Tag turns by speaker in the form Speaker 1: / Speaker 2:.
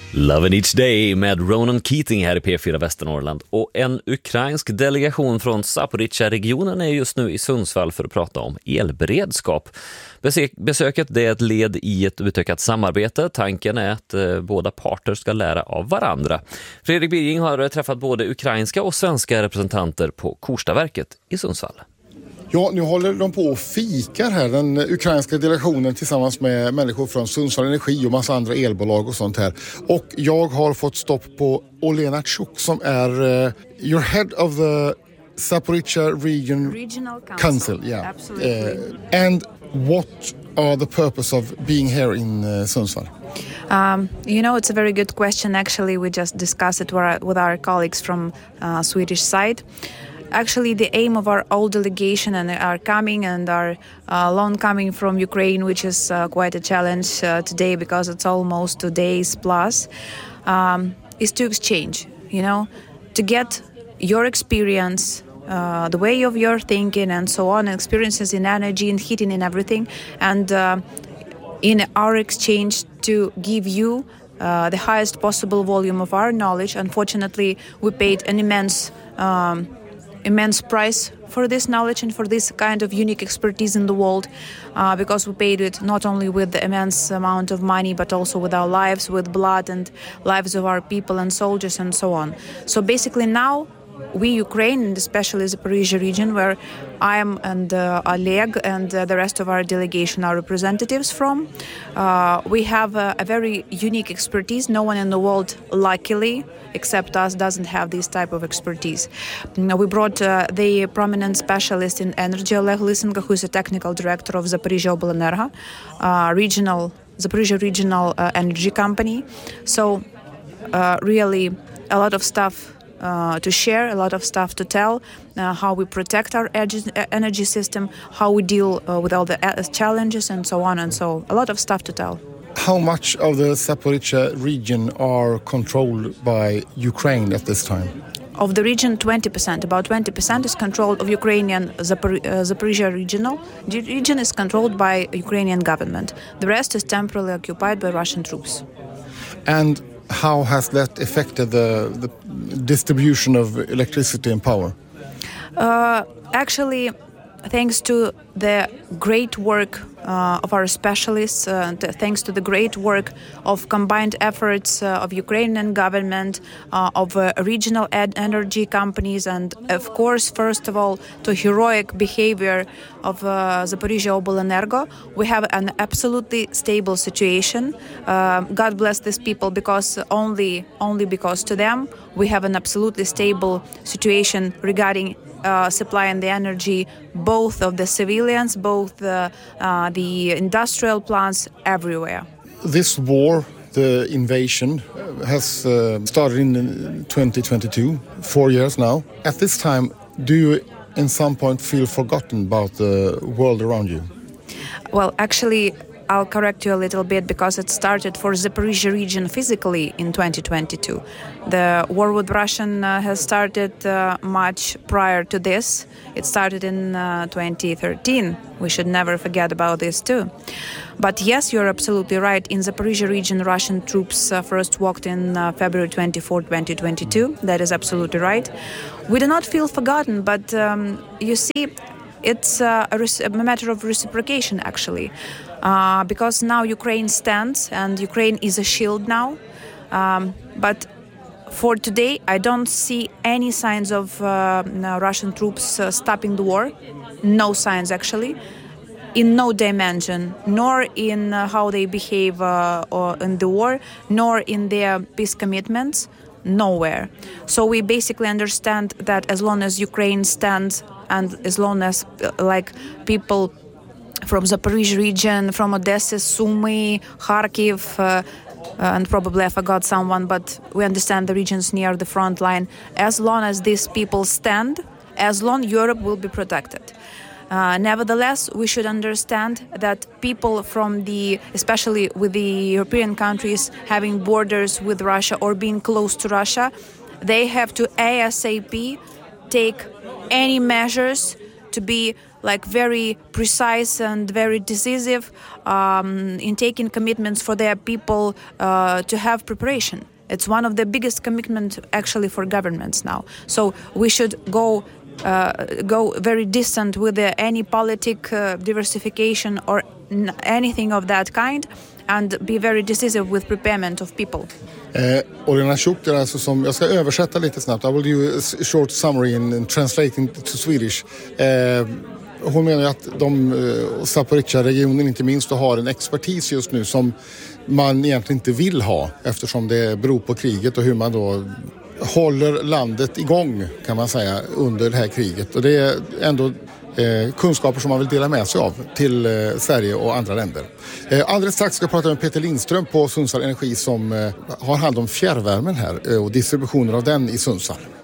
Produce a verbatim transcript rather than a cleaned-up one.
Speaker 1: Lovin' Each Day med Ronan Keating här i P fyra Västernorrland. Och en ukrainsk delegation från Zaporizjzja-regionen är just nu i Sundsvall för att prata om elberedskap. Besöket det är ett led i ett utökat samarbete. Tanken är att eh, båda parter ska lära av varandra. Fredrik Birging har träffat både ukrainska och svenska representanter på Korstaverket i Sundsvall.
Speaker 2: Ja, nu håller de på och fikar här, den ukrainska delegationen tillsammans med människor från Sundsvall Energi och massa andra elbolag och sånt här. Och jag har fått stopp på Olena Tjuk som är uh, your head of the Zaporizjzja region
Speaker 3: Regional Council.
Speaker 2: Council yeah.
Speaker 3: Absolutely.
Speaker 2: Uh, and what are the purpose of being here in uh, Sundsvall?
Speaker 3: Um, you know, it's a very good question. Actually, we just discussed it with our colleagues from uh, Swedish side. Actually, the aim of our whole delegation and our coming and our uh, loan coming from Ukraine, which is uh, quite a challenge uh, today because it's almost two days plus, um, is to exchange, you know, to get your experience, uh, the way of your thinking and so on, experiences in energy and heating and everything, and uh, in our exchange to give you uh, the highest possible volume of our knowledge. Unfortunately, we paid an immense um, immense price for this knowledge and for this kind of unique expertise in the world uh, because we paid it not only with the immense amount of money but also with our lives, with blood and lives of our people and soldiers and so on. So basically now we Ukraine, and especially the Zaporizjzja region where I am and uh, Oleg and uh, the rest of our delegation are representatives from, uh, we have a, a very unique expertise. No one in the world, luckily, except us, doesn't have this type of expertise. Now, we brought uh, the prominent specialist in energy, Oleg Lysenko, who is a technical director of Zaporizjzja Oblenergo, uh, regional Zaporizjzja regional uh, energy company. So uh, really a lot of stuff Uh, to share, a lot of stuff to tell, uh, how we protect our energy system, how we deal uh, with all the uh, challenges and so on and so. A lot of stuff to tell.
Speaker 2: How much of the Zaporizjzja region are controlled by Ukraine at this time?
Speaker 3: Of the region, twenty percent. About twenty percent is controlled of Ukrainian Zapor- uh, Zaporizjzja regional. The region is controlled by Ukrainian government. The rest is temporarily occupied by Russian troops.
Speaker 2: And how has that affected the, the distribution of electricity and power?
Speaker 3: Uh, actually, thanks to the great work uh, of our specialists, uh, th- thanks to the great work of combined efforts uh, of Ukrainian government, uh, of uh, regional ed- energy companies, and of course, first of all, to heroic behavior of uh, Zaporizjzja Oblenergo, we have an absolutely stable situation. Uh, God bless these people, because only, only because to them we have an absolutely stable situation regarding Uh, supplying the energy, both of the civilians, both the, uh, the industrial plants, everywhere.
Speaker 2: This war, the invasion, has uh, started in twenty twenty-two, four years now. At this time, do you in some point feel forgotten about the world around you?
Speaker 3: Well, actually, I'll correct you a little bit, because it started for Zaporizjzja region physically in twenty twenty-two. The war with Russian uh, has started uh, much prior to this. It started in uh, twenty thirteen. We should never forget about this too. But yes, you're absolutely right. In Zaporizjzja region, Russian troops uh, first walked in uh, February twenty-fourth, twenty twenty-two. That is absolutely right. We do not feel forgotten, but um, you see, it's uh, a, res- a matter of reciprocation, actually. Uh, because now Ukraine stands and Ukraine is a shield now. Um, but for today, I don't see any signs of uh, Russian troops uh, stopping the war. No signs, actually. In no dimension, nor in uh, how they behave uh, or in the war, nor in their peace commitments, nowhere. So we basically understand that as long as Ukraine stands and as long as uh, like people from Zaporizjzja region, from Odessa, Sumy, Kharkiv, uh, uh, and probably I forgot someone, but we understand the regions near the front line. As long as these people stand, as long Europe will be protected. Uh, nevertheless, we should understand that people from the, especially with the European countries having borders with Russia or being close to Russia, they have to ASAP take any measures to be like very precise and very decisive um, in taking commitments for their people uh, to have preparation. It's one of the biggest commitments actually for governments now. So we should go uh, go very distant with the, any politic uh, diversification or n- anything of that kind, and be very decisive with preparement of people.
Speaker 2: Eh, Olena Tjock är alltså som, jag ska översätta lite snabbt. I will do a short summary in, in translating to Swedish. Eh, hon menar att de, eh, Zaporizjzja-regionen inte minst, har en expertis just nu som man egentligen inte vill ha, eftersom det beror på kriget och hur man då håller landet igång, kan man säga, under det här kriget. Och det är ändå eh, kunskaper som man vill dela med sig av till eh, Sverige och andra länder. Eh, alldeles strax ska jag prata med Peter Lindström på Sundsvall Energi som eh, har hand om fjärrvärmen här eh, och distributionen av den i Sundsvall.